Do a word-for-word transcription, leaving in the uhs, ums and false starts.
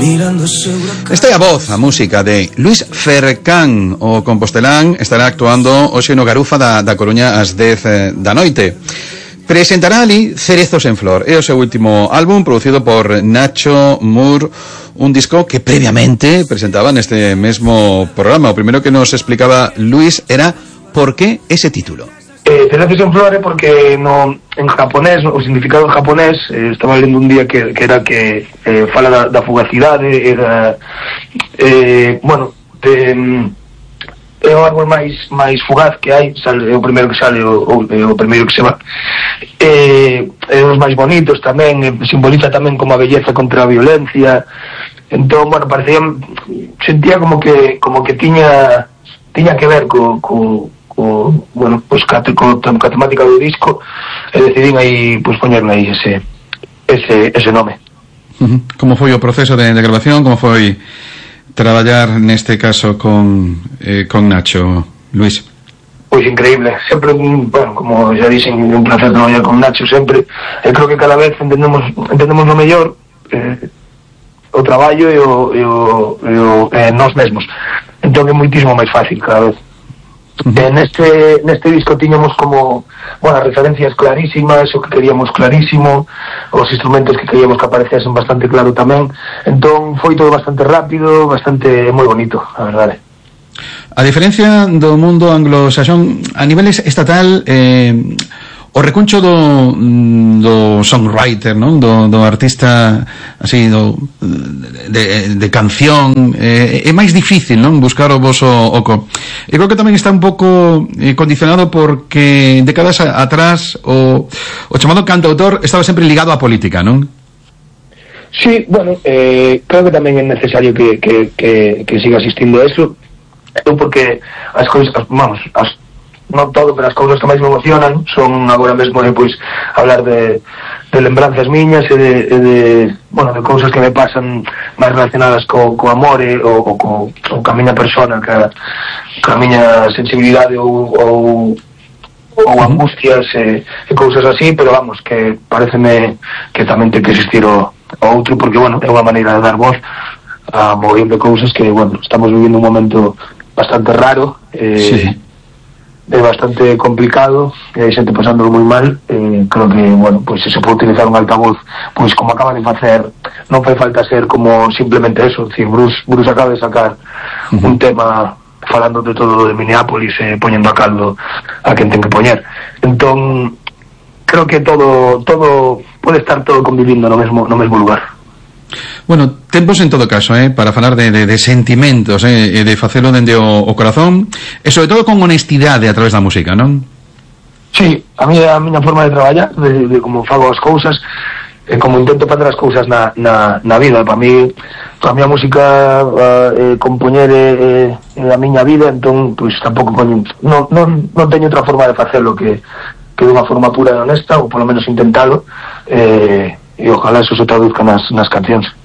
Esta é a voz, a música de Luís Fercán. O compostelán estará actuando hoxe no Garufa da, da Coruña ás dez da noite. Presentará ali Cerezos en Flor. É o seu último álbum, producido por Nacho Moore, un disco que previamente presentaba neste mesmo programa. O primeiro que nos explicaba Luís era por que ese título. Eh, Cerezos en Flor é porque no, en japonés, o significado en japonés, eh, estaba lendo un día que, que era que eh, fala da, da fugacidade, era eh, bueno, de, é o árbol máis máis fugaz que hai, sale, é o primeiro que sale, o, o, o primeiro que se va, eh, é os máis bonitos tamén, eh, simboliza tamén como a belleza contra a violencia. Entón, bueno, parecía, sentía como que como que tiña tiña que ver co, co o, bueno, pues ca, co, ca temática do disco, e decidín aí pues poñerme aí ese ese ese nome. Uh-huh. Como foi o proceso de, de grabación? Como foi traballar neste caso con eh, con Nacho, Luís? Pois increíble, sempre, bueno, como xa dixen, un placer traballar con Nacho sempre. E creo que cada vez entendemos entendemos no mellor eh, o traballo e o, e o, e o eh, nós mesmos. Entón é moitísimo máis fácil cada vez. Uh-huh. Eh, neste, neste disco tiñamos como, bueno, referencias clarísimas, o que queríamos clarísimo, os instrumentos que queríamos que aparecesen bastante claro tamén. Entón foi todo bastante rápido, bastante moi bonito, a verdade. A diferencia do mundo anglosaxón, a nivel estatal, eh, o recuncho do, do songwriter, non? Do, do artista así, do, de, de canción, eh, é máis difícil, non? Buscar o voso oco. E creo que tamén está un pouco eh, condicionado porque décadas atrás o, o chamado cantautor estaba sempre ligado á política, non? Sí, bueno, eh, creo que tamén é necesario que, que, que, que siga asistindo a eso, porque as cousas, vamos, as non todo, pero as cousas que máis me emocionan son agora mesmo de, pois, hablar de, de lembranzas miñas e de, e de, bueno, de cousas que me pasan máis relacionadas co, co amor e, o, o, co, o ca miña persona, ca, ca miña sensibilidade ou, ou, ou angustias e, e cousas así, pero vamos, que pareceme que tamén ten que existir o, o outro, porque, bueno, é unha maneira de dar voz a mogollón de cousas que, bueno, estamos vivindo un momento bastante raro, eh, sí. É bastante complicado, e hai xente pasándolo moi mal. Eh, creo que, bueno, pois se se pode utilizar un altavoz, pois como acaba de facer, non fai falta ser como simplemente eso, decir, Bruce, Bruce acaba de sacar uh-huh. un tema falando de todo de Minneapolis e eh, poñendo a caldo a quen ten que poñer. Entón, creo que todo todo pode estar todo convivindo no mesmo no mesmo lugar. Bueno, tempos en todo caso, eh, para falar de, de, de sentimentos, eh, de facelo dende o, o corazón, e sobre todo con honestidade a través da música, non? Sí, a mí a miña forma de traballar, de, de como fago as cousas, e como intento facer as cousas na, na, na vida. Para mí, para a miña música, eh, compoñer é, é a miña vida, entón, pois tampouco non, non, non teño outra forma de facelo que, que de unha forma pura e honesta, ou polo menos intentalo, eh, e ojalá eso se traduzca nas, nas cancións.